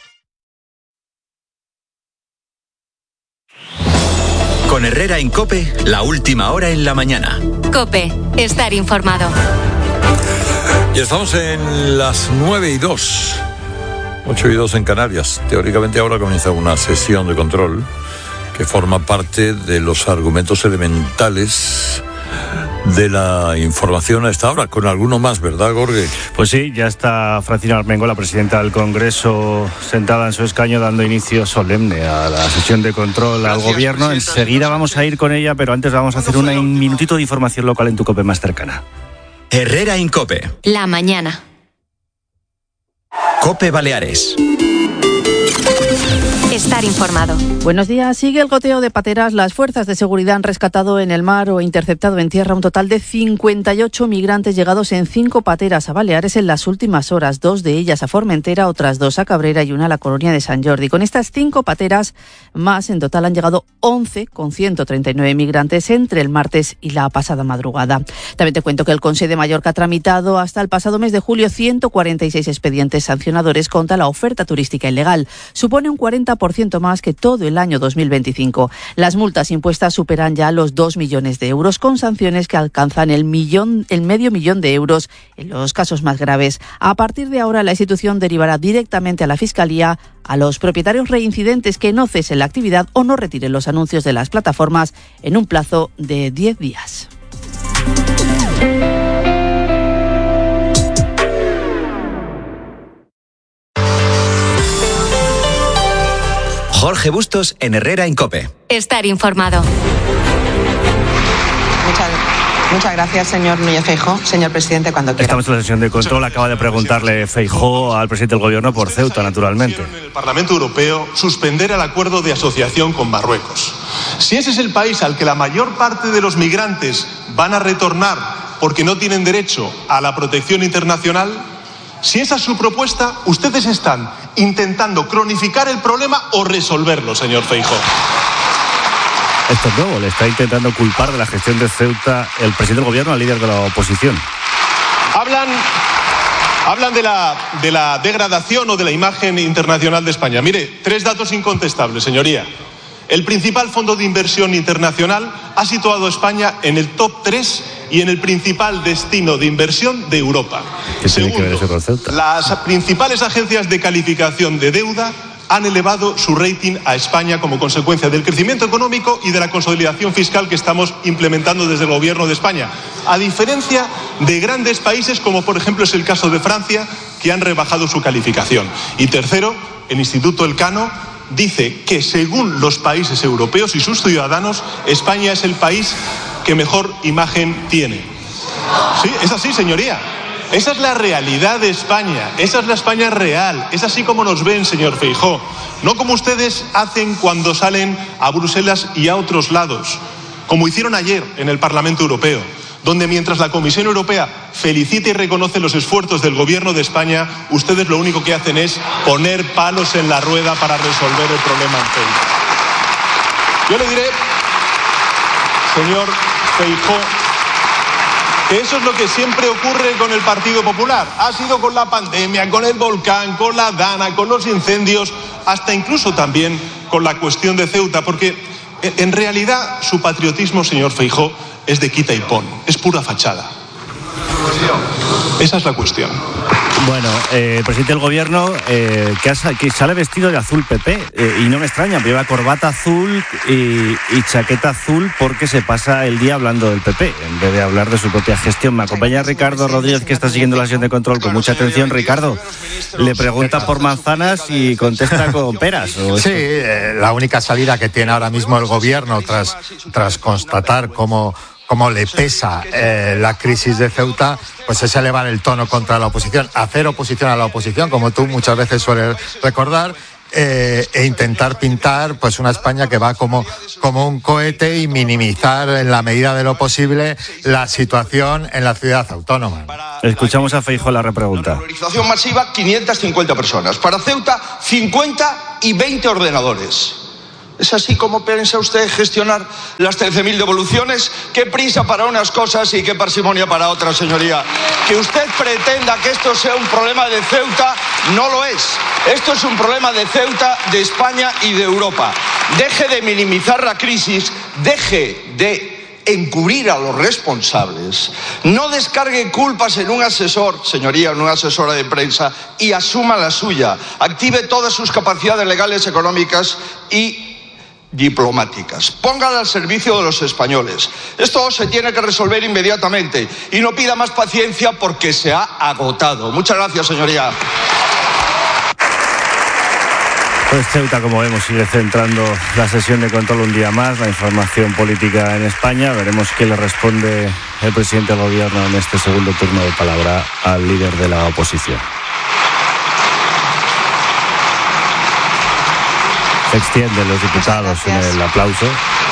Con Herrera en COPE, la última hora en la mañana. COPE, estar informado. Y estamos en las nueve y dos. ocho y dos en Canarias. Teóricamente ahora comienza una sesión de control que forma parte de los argumentos elementales de la información a esta hora, con alguno más, ¿verdad, Gorge? Pues sí, ya está Francina Armengo, la presidenta del Congreso, sentada en su escaño dando inicio solemne a la sesión de control Gracias, al Gobierno. Presidenta. Enseguida vamos a ir con ella, pero antes vamos a hacer un minutito de información local en tu COPE más cercana. Herrera en COPE. La mañana. COPE Baleares. Estar informado. Buenos días. Sigue el goteo de pateras. Las fuerzas de seguridad han rescatado en el mar o interceptado en tierra un total de cincuenta y ocho migrantes llegados en cinco pateras a Baleares en las últimas horas. Dos de ellas a Formentera, otras dos a Cabrera y una a la colonia de San Jordi. Con estas cinco pateras más, en total han llegado once con ciento treinta y nueve migrantes entre el martes y la pasada madrugada. También te cuento que el Consejo de Mallorca ha tramitado hasta el pasado mes de julio ciento cuarenta y seis expedientes sancionadores contra la oferta turística ilegal. Supone un cuarenta por ciento más que todo el año dos mil veinticinco. Las multas impuestas superan ya los dos millones de euros, con sanciones que alcanzan el millón, el medio millón de euros en los casos más graves. A partir de ahora, la institución derivará directamente a la Fiscalía a los propietarios reincidentes que no cesen la actividad o no retiren los anuncios de las plataformas en un plazo de diez días. Jorge Bustos en Herrera en COPE. Estar informado. Muchas, muchas gracias, señor Núñez Feijóo. Señor presidente, cuando quiera. Estamos en la sesión de control. Acaba de preguntarle Feijóo al presidente del Gobierno por Ceuta, naturalmente. El Parlamento Europeo suspender el acuerdo de asociación con Marruecos. Si ese es el país al que la mayor parte de los migrantes van a retornar porque no tienen derecho a la protección internacional, Si esa es su propuesta, ustedes están intentando cronificar el problema o resolverlo, señor Feijóo. Esto es nuevo, le está intentando culpar de la gestión de Ceuta el presidente del gobierno al líder de la oposición. Hablan, hablan de la, de la degradación o de la imagen internacional de España. Mire, tres datos incontestables, señoría. El principal fondo de inversión internacional ha situado a España en el top tres y en el principal destino de inversión de Europa. ¿Qué tiene que ver eso con Ceuta? Las principales agencias de calificación de deuda han elevado su rating a España como consecuencia del crecimiento económico y de la consolidación fiscal que estamos implementando desde el gobierno de España, a diferencia de grandes países como por ejemplo es el caso de Francia, que han rebajado su calificación. Y tercero, el Instituto Elcano dice que según los países europeos y sus ciudadanos, España es el país que mejor imagen tiene. Sí, es así, señoría. Esa es la realidad de España, esa es la España real, es así como nos ven, señor Feijóo. No como ustedes hacen cuando salen a Bruselas y a otros lados, como hicieron ayer en el Parlamento Europeo, donde mientras la Comisión Europea felicita y reconoce los esfuerzos del Gobierno de España, ustedes lo único que hacen es poner palos en la rueda para resolver el problema en Ceuta. Yo le diré, señor Feijóo, que eso es lo que siempre ocurre con el Partido Popular. Ha sido con la pandemia, con el volcán, con la Dana, con los incendios, hasta incluso también con la cuestión de Ceuta, porque en realidad su patriotismo, señor Feijóo, es de quita y pon, es pura fachada. Esa es la cuestión. Bueno, eh, el presidente del gobierno eh, que, has, que sale vestido de azul P P eh, y no me extraña, lleva corbata azul y, y chaqueta azul porque se pasa el día hablando del P P en vez de hablar de su propia gestión. Me acompaña Ricardo Rodríguez, que está siguiendo la sesión de control con mucha atención. Ricardo, le pregunta por manzanas y contesta con peras. ¿O sí, eh, la única salida que tiene ahora mismo el gobierno tras, tras constatar cómo cómo le pesa eh, la crisis de Ceuta, pues es elevar el tono contra la oposición, hacer oposición a la oposición, como tú muchas veces sueles recordar, eh, e intentar pintar pues una España que va como, como un cohete y minimizar en la medida de lo posible la situación en la ciudad autónoma. Escuchamos a Feijóo la repregunta. Para la valorización masiva, quinientas cincuenta personas. Para Ceuta, cincuenta y veinte ordenadores. ¿Es así como piensa usted gestionar las trece mil devoluciones? Qué prisa para unas cosas y qué parsimonia para otras, señoría. Que usted pretenda que esto sea un problema de Ceuta, no lo es. Esto es un problema de Ceuta, de España y de Europa. Deje de minimizar la crisis, deje de encubrir a los responsables, no descargue culpas en un asesor, señoría, en una asesora de prensa, y asuma la suya. Active todas sus capacidades legales, económicas y diplomáticas. Póngala al servicio de los españoles. Esto se tiene que resolver inmediatamente y no pida más paciencia porque se ha agotado. Muchas gracias, señoría. Pues Ceuta, como vemos, sigue centrando la sesión de control un día más, la información política en España. Veremos qué le responde el presidente del gobierno en este segundo turno de palabra al líder de la oposición. Se extienden los diputados en el aplauso.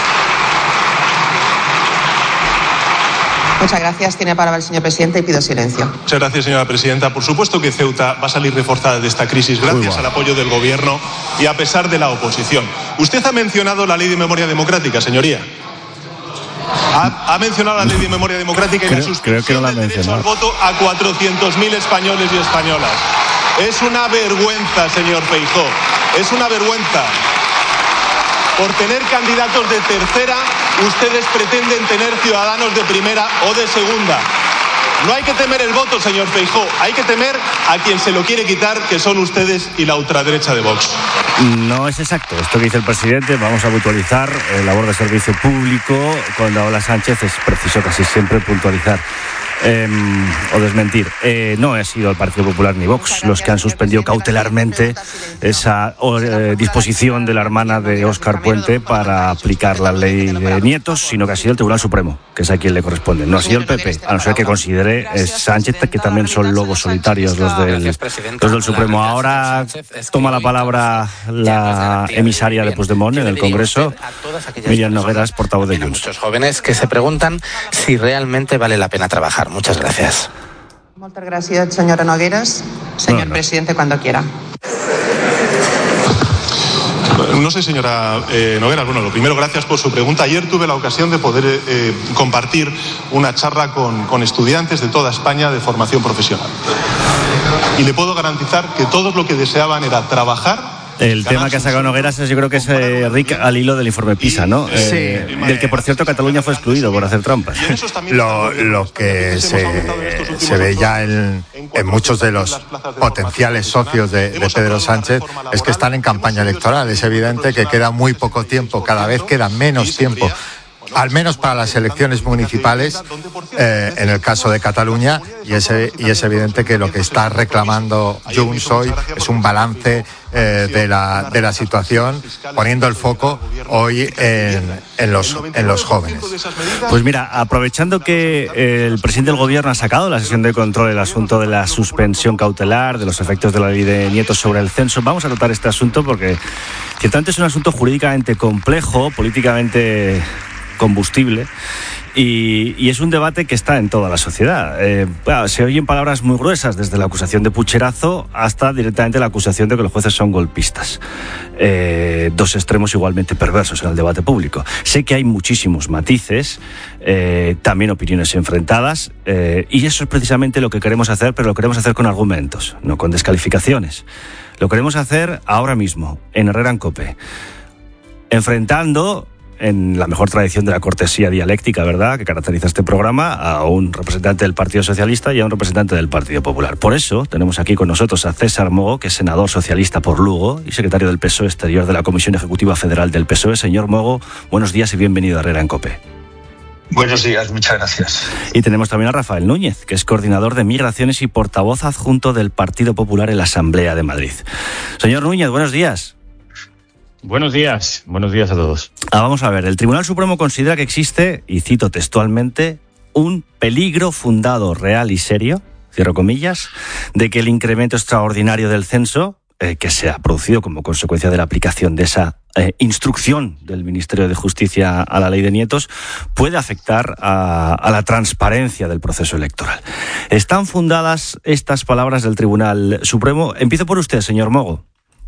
Muchas gracias. Tiene palabra el señor presidente y pido silencio. Muchas gracias, señora presidenta. Por supuesto que Ceuta va a salir reforzada de esta crisis gracias al apoyo del gobierno y a pesar de la oposición. Usted ha mencionado la ley de memoria democrática, señoría. Ha, ha mencionado la ley de memoria democrática y creo, la suspensión creo que no la del derecho al voto a cuatrocientos mil españoles y españolas. Es una vergüenza, señor Feijóo. Es una vergüenza. Por tener candidatos de tercera, ustedes pretenden tener ciudadanos de primera o de segunda. No hay que temer el voto, señor Feijóo. Hay que temer a quien se lo quiere quitar, que son ustedes y la ultraderecha de Vox. No es exacto esto que dice el presidente. Vamos a puntualizar el labor de servicio público. Cuando habla Sánchez es preciso casi siempre puntualizar eh, o desmentir. Eh, no ha sido el Partido Popular ni Vox los que han suspendido cautelarmente esa eh, disposición de la hermana de Óscar Puente para aplicar la ley de nietos, sino que ha sido el Tribunal Supremo, que es a quien le corresponde. No ha sido el P P, a no ser que considere eh, Sánchez que también son lobos solitarios los del, los del Supremo. Ahora toma la palabra la emisaria de Puigdemont en el Congreso, Míriam Nogueras, portavoz de Junts. Muchos jóvenes que se preguntan si realmente vale la pena trabajar. Muchas gracias. Muchas gracias, señora Nogueras. Señor No, no. presidente, cuando quiera. No sé, señora eh, Nogueras, bueno, lo primero, gracias por su pregunta. Ayer tuve la ocasión de poder eh, compartir una charla con, con estudiantes de toda España de formación profesional. Y le puedo garantizar que todos lo que deseaban era trabajar. El tema que ha sacado Nogueras es, yo creo que es eh, Rick al hilo del informe PISA, ¿no? Eh, Sí. Del que, por cierto, Cataluña fue excluido por hacer trampas. Lo, lo que se, se ve ya en, en muchos de los potenciales socios de, de Pedro Sánchez es que están en campaña electoral. Es evidente que queda muy poco tiempo, cada vez queda menos tiempo, al menos para las elecciones municipales, eh, en el caso de Cataluña, y es, y es evidente que lo que está reclamando Junts hoy es un balance eh, de, la, de la situación, poniendo el foco hoy en, en, los, en los jóvenes. Pues mira, aprovechando que el presidente del gobierno ha sacado la sesión de control el asunto de la suspensión cautelar, de los efectos de la ley de Nietos sobre el censo, vamos a tratar este asunto porque ciertamente es un asunto jurídicamente complejo, políticamente combustible, y, y es un debate que está en toda la sociedad. Eh, bueno, se oyen palabras muy gruesas, desde la acusación de pucherazo hasta directamente la acusación de que los jueces son golpistas. Eh, dos extremos igualmente perversos en el debate público. Sé que hay muchísimos matices, eh, también opiniones enfrentadas, eh, y eso es precisamente lo que queremos hacer, pero lo queremos hacer con argumentos, no con descalificaciones. Lo queremos hacer ahora mismo, en Herrera en COPE, enfrentando, en la mejor tradición de la cortesía dialéctica, ¿verdad?, que caracteriza este programa, a un representante del Partido Socialista y a un representante del Partido Popular. Por eso tenemos aquí con nosotros a César Mogo, que es senador socialista por Lugo y secretario del P S O E exterior de la Comisión Ejecutiva Federal del P S O E. Señor Mogo, buenos días y bienvenido a Herrera en COPE. Buenos días, muchas gracias. Y tenemos también a Rafael Núñez, que es coordinador de Migraciones y portavoz adjunto del Partido Popular en la Asamblea de Madrid. Señor Núñez, buenos días. Buenos días, buenos días a todos. Ah, vamos a ver, el Tribunal Supremo considera que existe, y cito textualmente, un peligro fundado, real y serio, cierro comillas, de que el incremento extraordinario del censo, eh, que se ha producido como consecuencia de la aplicación de esa eh, instrucción del Ministerio de Justicia a la ley de Nietos, puede afectar a, a la transparencia del proceso electoral. ¿Están fundadas estas palabras del Tribunal Supremo? Empiezo por usted, señor Mogo.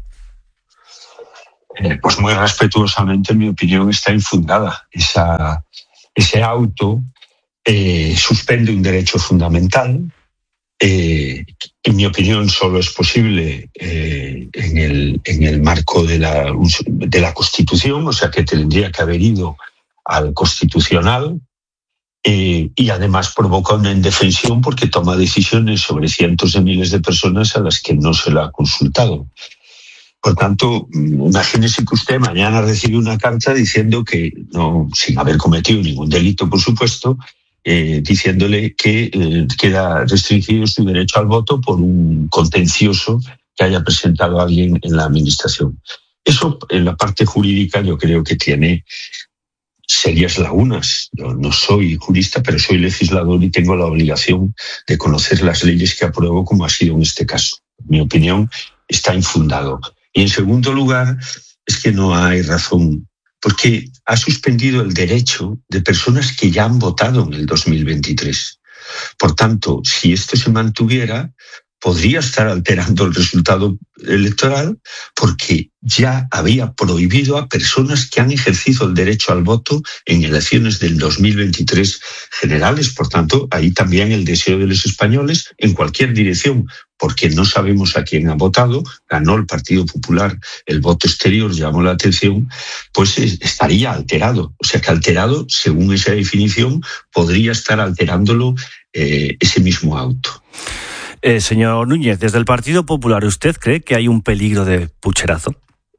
Eh, pues muy respetuosamente, en mi opinión, está infundada. Esa, ese auto eh, suspende un derecho fundamental. Eh, en mi opinión, solo es posible eh, en, el, en el marco de la, de la Constitución, o sea que tendría que haber ido al Constitucional, eh, y además provoca una indefensión porque toma decisiones sobre cientos de miles de personas a las que no se le ha consultado. Por tanto, imagínese que usted mañana recibe una carta diciendo que, no, sin haber cometido ningún delito, por supuesto, eh, diciéndole que eh, queda restringido su derecho al voto por un contencioso que haya presentado alguien en la administración. Eso, en la parte jurídica, yo creo que tiene serias lagunas. Yo no soy jurista, pero soy legislador y tengo la obligación de conocer las leyes que apruebo, como ha sido en este caso. En mi opinión, está infundado. Y en segundo lugar, es que no hay razón, porque ha suspendido el derecho de personas que ya han votado en el dos mil veintitrés. Por tanto, si esto se mantuviera, podría estar alterando el resultado electoral porque ya había prohibido a personas que han ejercido el derecho al voto en elecciones del dos mil veintitrés generales. Por tanto, ahí también el deseo de los españoles en cualquier dirección, porque no sabemos a quién ha votado, ganó el Partido Popular el voto exterior, llamó la atención, pues estaría alterado. O sea que alterado, según esa definición, podría estar alterándolo eh, ese mismo auto. Eh, señor Núñez, desde el Partido Popular, ¿usted cree que hay un peligro de pucherazo?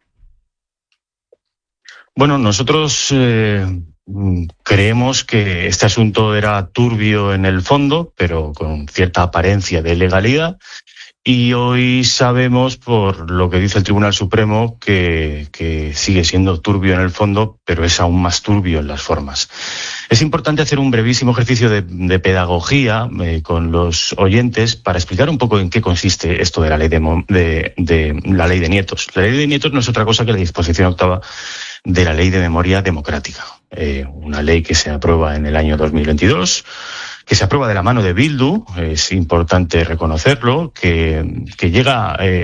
Bueno, nosotros eh, creemos que este asunto era turbio en el fondo, pero con cierta apariencia de legalidad. Y hoy sabemos, por lo que dice el Tribunal Supremo, que, que sigue siendo turbio en el fondo, pero es aún más turbio en las formas. Es importante hacer un brevísimo ejercicio de, de pedagogía eh, con los oyentes para explicar un poco en qué consiste esto de la ley de, de, de la ley de Nietos. La ley de Nietos no es otra cosa que la disposición octava de la Ley de Memoria Democrática, eh, una ley que se aprueba en el año dos mil veintidós, que se aprueba de la mano de Bildu, es importante reconocerlo, que, que llega eh,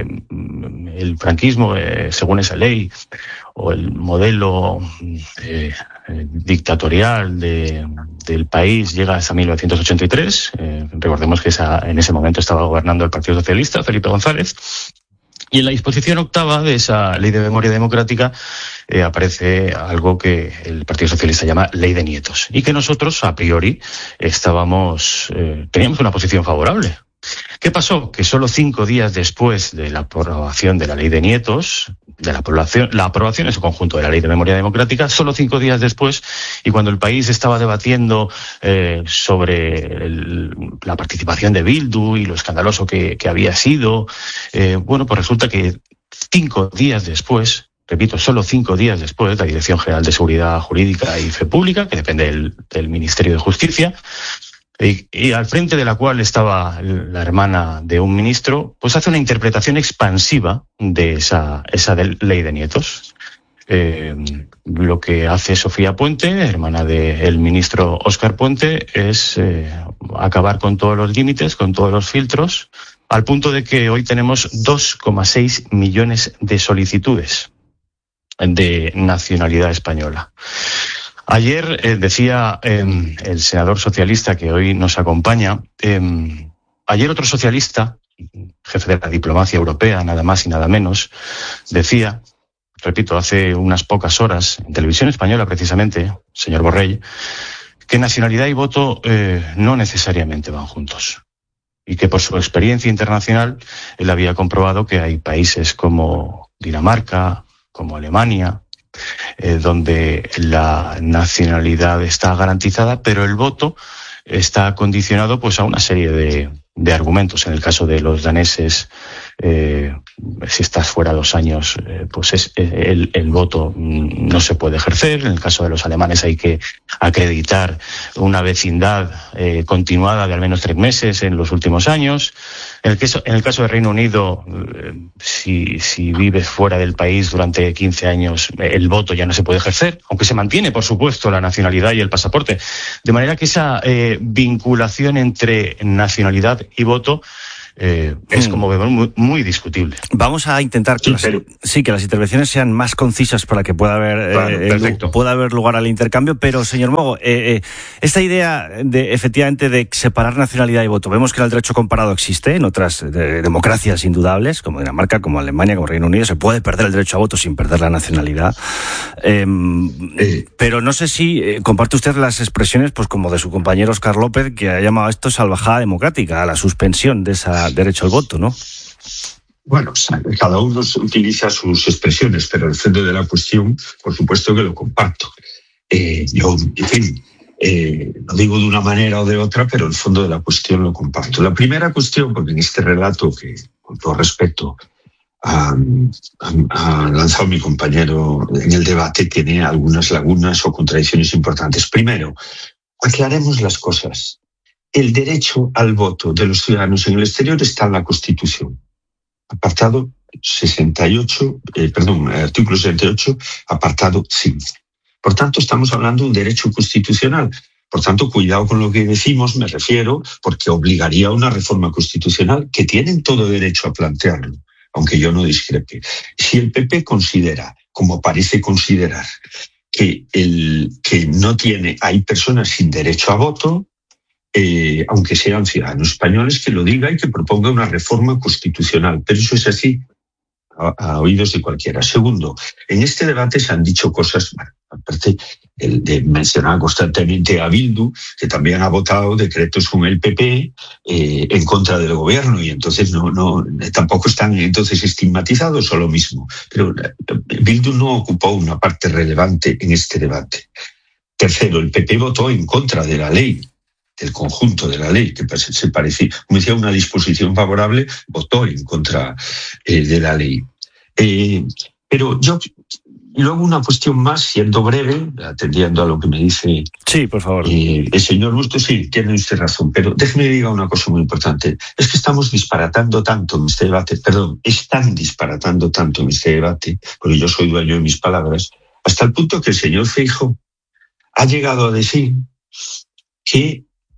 el franquismo, eh, según esa ley, o el modelo eh, dictatorial de, del país llega hasta mil novecientos ochenta y tres. Eh, recordemos que esa, en ese momento estaba gobernando el Partido Socialista, Felipe González. Y en la disposición octava de esa Ley de Memoria Democrática eh, aparece algo que el Partido Socialista llama Ley de Nietos, y que nosotros, a priori, estábamos eh, teníamos una posición favorable. ¿Qué pasó? Que solo cinco días después de la aprobación de la Ley de Nietos, de la aprobación, la aprobación en su conjunto de la Ley de Memoria Democrática, solo cinco días después, y cuando el país estaba debatiendo eh, sobre el, la participación de Bildu y lo escandaloso que, que había sido, eh, bueno, pues resulta que cinco días después, repito, solo cinco días después, la Dirección General de Seguridad Jurídica y Fe Pública, que depende del, del Ministerio de Justicia, Y, y al frente de la cual estaba la hermana de un ministro, pues hace una interpretación expansiva de esa, esa de ley de nietos. Eh, lo que hace Sofía Puente, hermana del ministro Óscar Puente, es eh, acabar con todos los límites, con todos los filtros, al punto de que hoy tenemos dos coma seis millones de solicitudes de nacionalidad española. Ayer eh, decía eh, el senador socialista que hoy nos acompaña, eh, ayer otro socialista, jefe de la diplomacia europea, nada más y nada menos, decía, repito, hace unas pocas horas, en televisión española precisamente, señor Borrell, que nacionalidad y voto eh, no necesariamente van juntos. Y que por su experiencia internacional él había comprobado que hay países como Dinamarca, como Alemania, Eh, donde la nacionalidad está garantizada, pero el voto está condicionado pues a una serie de, de argumentos. En el caso de los daneses, eh, si estás fuera dos años, eh, pues es, eh, el, el voto no se puede ejercer. En el caso de los alemanes hay que acreditar una vecindad eh, continuada de al menos tres meses en los últimos años. En el caso, en el caso del Reino Unido, eh, si, si vives fuera del país durante quince años, el voto ya no se puede ejercer, aunque se mantiene, por supuesto, la nacionalidad y el pasaporte. De manera que esa eh, vinculación entre nacionalidad y voto Eh, es, como vemos, muy, muy discutible. Vamos a intentar que, sí, las, pero... sí, que las intervenciones sean más concisas para que pueda haber, claro, eh, pueda haber lugar al intercambio, pero, señor Mogo, eh, eh, esta idea de, efectivamente, de separar nacionalidad y voto, vemos que el derecho comparado existe en otras de, democracias indudales, como Dinamarca, como Alemania, como Reino Unido, se puede perder el derecho a voto sin perder la nacionalidad, eh, eh. pero no sé si eh, comparte usted las expresiones, pues como de su compañero Óscar López, que ha llamado a esto salvajada democrática, a la suspensión de esa derecho al voto, ¿no? Bueno, cada uno utiliza sus expresiones, pero el centro de la cuestión, por supuesto que lo comparto. Eh, yo, en fin, eh, lo digo de una manera o de otra, pero el fondo de la cuestión lo comparto. La primera cuestión, porque en este relato que, con todo respeto, ha, ha, ha lanzado mi compañero en el debate, tiene algunas lagunas o contradicciones importantes. Primero, aclaremos las cosas. El derecho al voto de los ciudadanos en el exterior está en la Constitución. Apartado sesenta y ocho, eh, perdón, artículo sesenta y ocho, apartado cinco. Por tanto, estamos hablando de un derecho constitucional. Por tanto, cuidado con lo que decimos, me refiero, porque obligaría a una reforma constitucional que tienen todo derecho a plantearlo, aunque yo no discrepe. Si el P P considera, como parece considerar, que, el, que no tiene, hay personas sin derecho a voto, Eh, aunque sean ciudadanos españoles, que lo diga y que proponga una reforma constitucional. Pero eso es así, a, a oídos de cualquiera. Segundo, en este debate se han dicho cosas, bueno, aparte el de mencionar constantemente a Bildu, que también ha votado decretos con el P P eh, en contra del gobierno, y entonces no, no, tampoco están entonces estigmatizados o lo mismo. Pero Bildu no ocupó una parte relevante en este debate. Tercero, el P P votó en contra de la ley, del conjunto de la ley, que se parecía, como decía, una disposición favorable, votó en contra eh, de la ley. Eh, pero yo, luego una cuestión más, siendo breve, atendiendo a lo que me dice sí, por favor. Eh, el señor Busto, sí, tiene usted razón, pero déjeme diga una cosa muy importante. Es que estamos disparatando tanto en este debate, perdón, están disparatando tanto en este debate, porque yo soy dueño de mis palabras, hasta el punto que el señor Feijóo ha llegado a decir que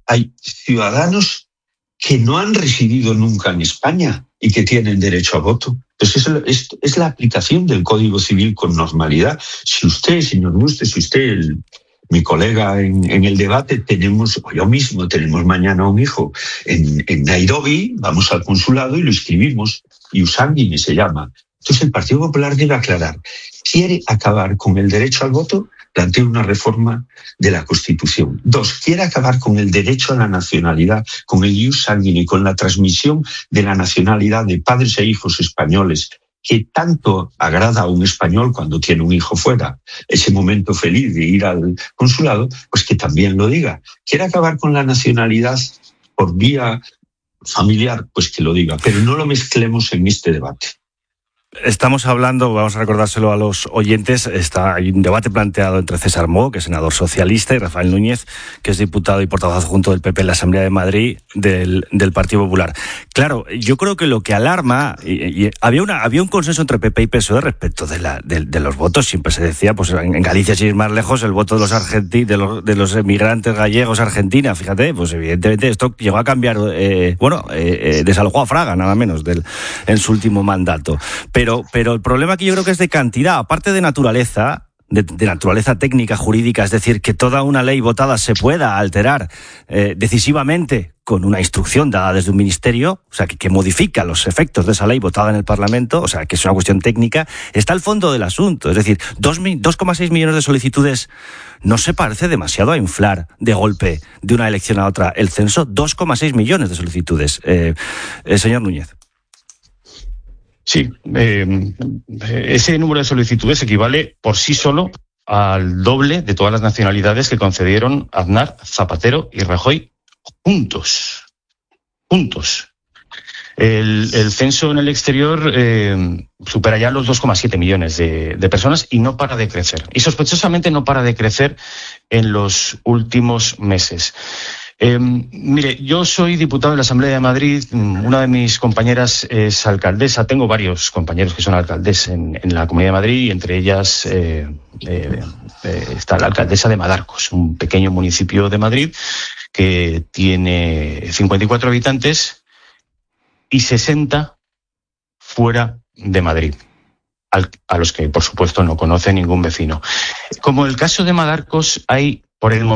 hay ciudadanos que no han residido nunca en España y que tienen derecho a voto. Pues es, es, es la aplicación del Código Civil con normalidad. Si usted, señor Nuste, si usted, el, mi colega en, en el debate, tenemos, o yo mismo, tenemos mañana un hijo en, en Nairobi, vamos al consulado y lo escribimos. Y Usangini se llama. Entonces el Partido Popular debe aclarar. ¿Quiere acabar con el derecho al voto? Plantea una reforma de la Constitución. Dos, quiere acabar con el derecho a la nacionalidad, con el ius sanguinis, con la transmisión de la nacionalidad de padres e hijos españoles, que tanto agrada a un español cuando tiene un hijo fuera, ese momento feliz de ir al consulado, pues que también lo diga. Quiere acabar con la nacionalidad por vía familiar, pues que lo diga, pero no lo mezclemos en este debate. Estamos hablando, vamos a recordárselo a los oyentes, está, hay un debate planteado entre César Mogo, que es senador socialista, y Rafael Núñez, que es diputado y portavoz adjunto del P P en la Asamblea de Madrid del, del Partido Popular. Claro, yo creo que lo que alarma, y, y había una había un consenso entre P P y P S O E respecto de, la, de, de los votos. Siempre se decía, pues en, en Galicia, sin ir más lejos, el voto de los argenti, de los de los emigrantes gallegos a Argentina. Fíjate, pues evidentemente esto llegó a cambiar, eh, bueno, eh, eh, desalojó a Fraga, nada menos, del, en su último mandato. Pero, pero el problema que yo creo que es de cantidad, aparte de naturaleza, de, de naturaleza técnica, jurídica, es decir, que toda una ley votada se pueda alterar eh, decisivamente con una instrucción dada desde un ministerio, o sea, que, que modifica los efectos de esa ley votada en el Parlamento, o sea, que es una cuestión técnica, está el fondo del asunto. Es decir, dos coma seis millones de solicitudes no se parece demasiado a inflar de golpe de una elección a otra el censo. dos coma seis millones de solicitudes. Eh, eh, señor Núñez. Sí, eh, ese número de solicitudes equivale por sí solo al doble de todas las nacionalidades que concedieron Aznar, Zapatero y Rajoy juntos. Juntos. El, el censo en el exterior eh, supera ya los dos coma siete millones de, de personas y no para de crecer. Y sospechosamente no para de crecer en los últimos meses. Eh, mire, yo soy diputado de la Asamblea de Madrid, una de mis compañeras es alcaldesa, tengo varios compañeros que son alcaldes en, en la Comunidad de Madrid y entre ellas eh, eh, eh, está la alcaldesa de Madarcos, un pequeño municipio de Madrid que tiene cincuenta y cuatro habitantes y sesenta fuera de Madrid, al, a los que por supuesto no conoce ningún vecino. Como el caso de Madarcos, hay por el momento